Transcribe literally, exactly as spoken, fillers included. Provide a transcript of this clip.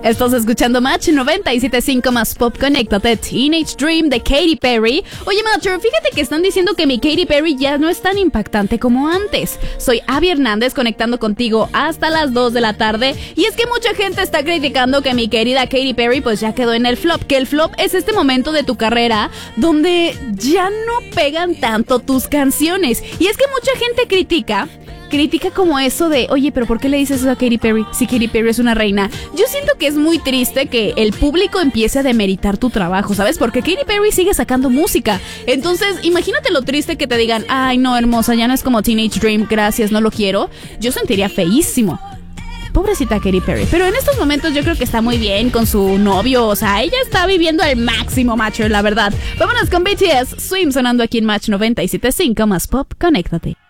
Estás escuchando Match noventa y siete punto cinco más Pop. Conéctate. Teenage Dream de Katy Perry. Oye, Macho, fíjate que están diciendo que mi Katy Perry ya no es tan impactante como antes. Soy Abby Hernández conectando contigo hasta las dos de la tarde. Y es que mucha gente está criticando que mi querida Katy Perry pues ya quedó en el flop. Que el flop es este momento de tu carrera donde ya no pegan tanto tus canciones. Y es que mucha gente critica Critica como eso de, oye, pero ¿por qué le dices eso a Katy Perry si Katy Perry es una reina? Yo siento que es muy triste que el público empiece a demeritar tu trabajo, ¿sabes? Porque Katy Perry sigue sacando música. Entonces, imagínate lo triste que te digan, ay, no, hermosa, ya no es como Teenage Dream, gracias, no lo quiero. Yo sentiría feísimo. Pobrecita Katy Perry. Pero en estos momentos yo creo que está muy bien con su novio. O sea, ella está viviendo al máximo, Macho, la verdad. Vámonos con B T S. Swim sonando aquí en Match noventa y siete punto cinco más Pop. Conéctate.